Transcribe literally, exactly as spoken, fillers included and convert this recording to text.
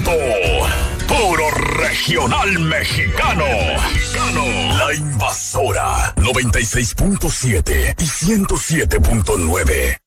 momento, puro regional mexicano. Mexicano. La Invasora, noventa y seis punto siete y ciento siete punto nueve.